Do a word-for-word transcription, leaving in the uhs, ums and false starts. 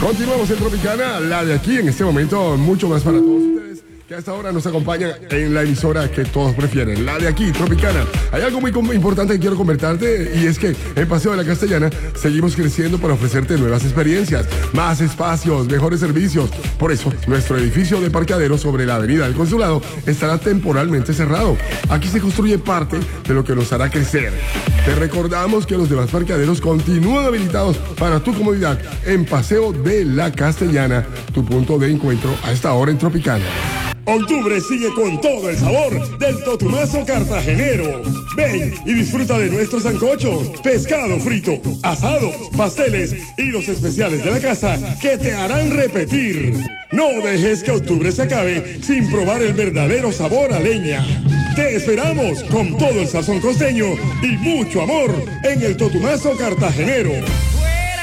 Continuamos en Tropicana, la de aquí en este momento, mucho más para todos ustedes que a esta hora nos acompañan en la emisora que todos prefieren, la de aquí, Tropicana. Hay algo muy importante que quiero comentarte y es que en Paseo de la Castellana seguimos creciendo para ofrecerte nuevas experiencias, más espacios, mejores servicios. Por eso, nuestro edificio de parqueadero sobre la avenida del Consulado estará temporalmente cerrado. Aquí se construye parte de lo que nos hará crecer. Te recordamos que los demás parqueaderos continúan habilitados para tu comodidad en Paseo de la Castellana, tu punto de encuentro a esta hora en Tropicana. Octubre sigue con todo el sabor del Totumazo Cartagenero. Ven y disfruta de nuestros sancochos, pescado frito, asados, pasteles y los especiales de la casa que te harán repetir. No dejes que octubre se acabe sin probar el verdadero sabor a leña. Te esperamos con todo el sazón costeño y mucho amor en el Totumazo Cartagenero.